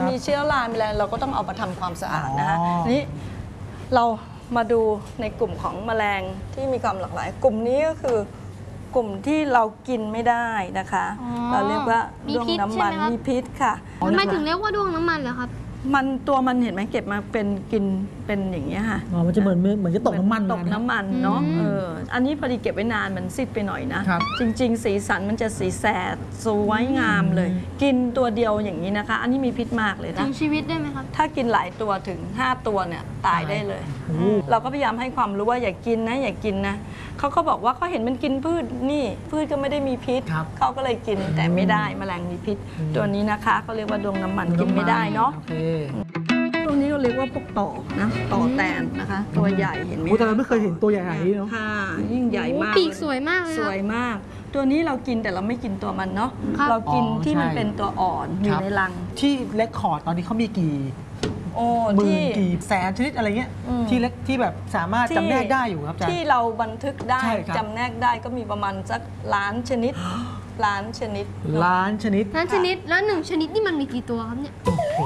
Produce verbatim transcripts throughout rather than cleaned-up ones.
มีเชื้อรามีอะไรเราก็ต้องเอามาทำความสะอาดนะคะนี่เรามาดูในกลุ่มของแมลงที่มีความหลากหลายกลุ่มนี้ก็คือกลุ่มที่เรากินไม่ได้นะคะเราเรียกว่าด้วงน้ำมันมีพิษค่ะทำไมถึงเรียกว่าด้วงน้ำมันเหรอครับมันตัวมันเห็นไหมเก็บมาเป็นกินเป็นอย่างเงี้ยค่ะอ๋อมันจะเหมือนเหมือนจะตกน้ำมันตกน้ำมันเนาะเอออันนี้พอดีเก็บไว้นานมันซีดไปหน่อยนะจริงๆสีสันมันจะสีแสดสวยงามเลยกินตัวเดียวอย่างนี้นะคะอันนี้มีพิษมากเลยนะถึงชีวิตได้ไหมครับถ้ากินหลายตัวถึงห้าตัวเนี่ยตายได้เลยเราก็พยายามให้ความรู้ว่าอย่ากินนะอย่ากินนะเขาก็บอกว่าเขาเห็นมันกินพืชนี่พืชก็ไม่ได้มีพิษเขาก็เลยกินแต่ไม่ได้แมลงมีพิษตัวนี้นะคะเขาเรียกว่าดวงน้ำมันกินไม่ได้เนาะพวกนี้เราเรียกว่าพวกต่อนะต่อแตนนะคะตัวใหญ่เห็นไหมแต่เราไม่เคยเห็นตัวใหญ่ๆนี้เนาะค่ะยิ่งใหญ่มากปีกสวยมากเลยสวยมากตัวนี้เรากินแต่เราไม่กินตัวมันเนาะเรากินที่มันเป็นตัวอ่อนอยู่ในรังที่เล็กคอร์ดตอนนี้เขามีกี่โอ้หมื่นกี่แสนชนิดอะไรเงี้ยที่เล็กที่แบบสามารถจำแนกได้อยู่ครับอาจารย์ที่เราบันทึกได้จำแนกได้ก็มีประมาณสักล้านชนิดล้านชนิดล้านชนิดล้านชนิดแล้วหนึ่งชนิดนี่มันมีกี่ตัวครับเนี่ย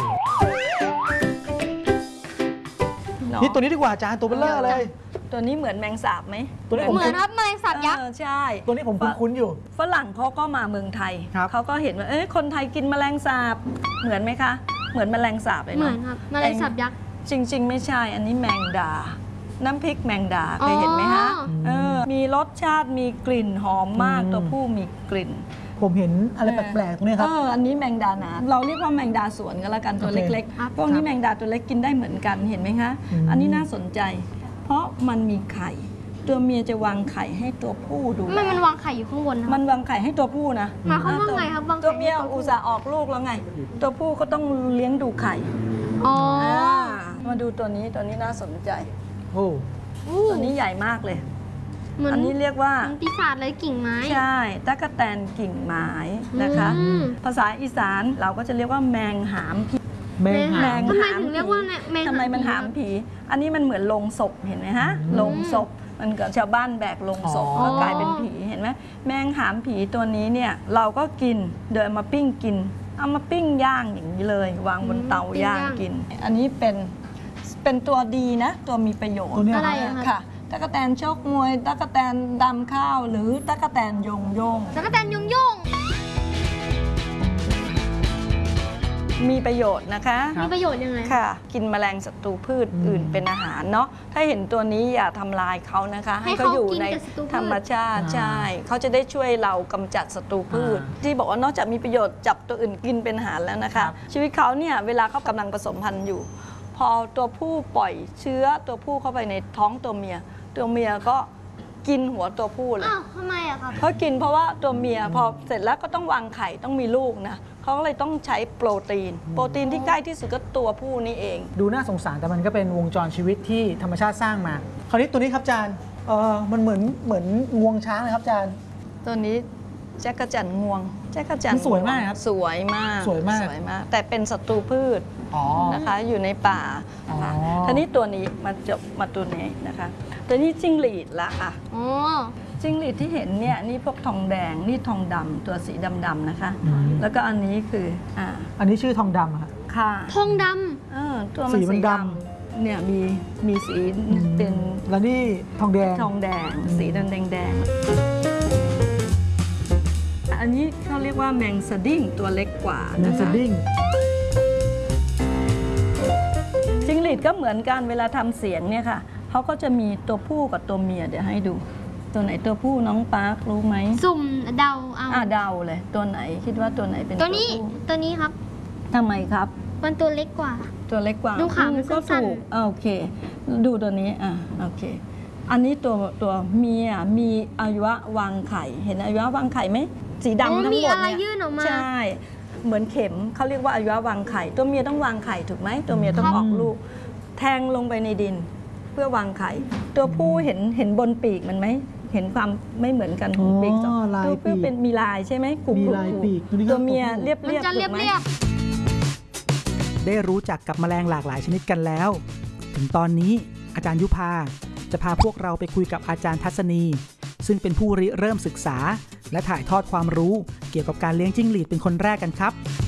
นี่ตัวนี้ดีกว่าอาจารย์ตัวเบลเลอร์เลยตัวนี้เหมือนแมงสาบไหมตัวนี้เหมือนครับแมลงสาบยักษ์ใช่ตัวนี้ผมคุ้นๆอยู่ฝรั่งเขาก็มาเมืองไทยเขาก็เห็นว่าเอ้ยคนไทยกินแมลงสาบเหมือนไหมคะเหมือนแมลงสาบเลยเหมือนครับแมลงสาบยักษ์จริงๆไม่ใช่อันนี้แมงดาน้ำพริกแมงดาเคยเห็นไหมคะมีรสชาติมีกลิ่นหอมมากตัวผู้มีกลิ่นผมเห็นอะไรแปลกๆตรงนี้ครับเอออันนี้แมงดาหนาเราเรียกว่าแมงดาสวนกันละกันตัวเล็กๆพวกนี้แมงดาตัวเล็กกินได้เหมือนกันเห็นไหมคะอันนี้น่าสนใจเพราะมันมีไข่ตัวเมียจะวางไข่ให้ตัวผู้ดูไม่มันวางไข่อยู่ข้างบนมันวางไข่ให้ตัวผู้นะหมายความว่าไงครับตัวเมียอุตส่าห์ออกลูกแล้วไงตัวผู้ก็ต้องเลี้ยงดูไข่อ๋อมาดูตัวนี้ตัวนี้น่าสนใจโอ้ตัวนี้ใหญ่มากเลยอันนี้เรียกว่าปีศาจเลยกิ่งไม้ใช่ตั๊กแตนกิ่งไม้นะคะภาษาอีสานเราก็จะเรียกว่าแมงหามผีแมงหามทำไมถึงเรียกว่าแมงทำไมมันหามผีอันนี้มันเหมือนโลงศพเห็นไหมฮะโลงศพมันเกิดชาวบ้านแบกลงศพแล้วกลายเป็นผีเห็นไหมแมงหามผีตัวนี้เนี่ยเราก็กินเดินมาปิ้งกินเอามาปิ้งย่างอย่างนี้เลยวางบนเตาย่างกินอันนี้เป็นเป็นตัวดีนะตัวมีประโยชน์อะไรค่ะตั๊กแตนชกมวยตั๊กแตนดำข้าวหรือตั๊กแตนยงยงตั๊กแตนยงยงมีประโยชน์นะคะมีประโยชน์ยังไงค่ะกินแมลงศัตรูพืชอื่นเป็นอาหารเนาะถ้าเห็นตัวนี้อย่าทำลายเขานะคะให้เขาอยู่ในธรรมชาติใช่เขาจะได้ช่วยเรากำจัดศัตรูพืชที่บอกว่านอกจากมีประโยชน์จับตัวอื่นกินเป็นอาหารแล้วนะคะชีวิตเขาเนี่ยเวลาเขากำลังผสมพันธุ์อยู่พอตัวผู้ปล่อยเชื้อตัวผู้เข้าไปในท้องตัวเมียตัวเมียก็กินหัวตัวผู้เลยอ้าวทำไมอะครับเพราะกินเพราะว่าตัวเมียพอเสร็จแล้วก็ต้องวางไข่ต้องมีลูกนะเขาก็เลยต้องใช้โปรตีนโปรตีนที่ใกล้ที่สุดก็ตัวผู้นี่เองดูน่าสงสารแต่มันก็เป็นวงจรชีวิตที่ธรรมชาติสร้างมาคราวนี้ตัวนี้ครับอาจารย์เออมันเหมือนเหมือนงวงช้างเลยครับอาจารย์ตัวนี้แจ๊กกระจั่นงวงแจ๊กกระจั่นสวยมากครับสวยมากสวยมากสวยมากแต่เป็นศัตรูพืชนะคะอยู่ในป่าค่ะทีนี้ตัวนี้มาจบมาตัวนี้นะคะตัวนี้จิ้งหรีดละค่ะจิ้งหรีดที่เห็นเนี่ยนี่พวกทองแดงนี่ทองดำตัวสีดำๆนะคะแล้วก็อันนี้คืออ่าอันนี้ชื่อทองดำค่ะค่ะทองดำเออตัวมันสีดำเนี่ยมีมีสีเป็นแล้วนี่ทองแดงทองแดงสีแดงแดงอันนี้เขาเรียกว่าแมงสดิ้งตัวเล็กกว่าแมงสดิ้งจิ้งหรีดก็เหมือนกันเวลาทำเสียงเนี่ยค่ะเขาก็จะมีตัวผู้กับตัวเมียเดี๋ยวให้ดูตัวไหนตัวผู้น้องปาร์ครู้ไหมสุ่มเดาเอาอ่าเดาเลยตัวไหนคิดว่าตัวไหนเป็นตัวนี้ตัวนี้ครับทำไมครับมันตัวเล็กกว่าตัวเล็กกว่าดูขามันก็ถูกโอเคดูตัวนี้อ่าโอเคอันนี้ตัวตัวเมียมีอวัยวะวางไข่เห็นอวัยวะวางไข่ไหมสีดำทั้งหมดเนี่ยใช่เหมือนเข็มเขาเรียกว่าอวัยวะวางไข่ตัวเมียต้องวางไข่ถูกไหมตัวเมียต้องออกลูกแทงลงไปในดินเพื่อวางไข่ตัวผู้เห็นเห็นบนปีกมันไหมเห็นความไม่เหมือนกันของปีกตัวผู้เป็นมีลายใช่ไหมกลุ่มตัวเมียเรียบเรียบถูกไหมได้รู้จักกับแมลงหลากหลายชนิดกันแล้วถึงตอนนี้อาจารย์ยุพาจะพาพวกเราไปคุยกับอาจารย์ทัศนีซึ่งเป็นผู้ริเริ่มศึกษาและถ่ายทอดความรู้เกี่ยวกับการเลี้ยงจิ้งหรีดเป็นคนแรกกันครับ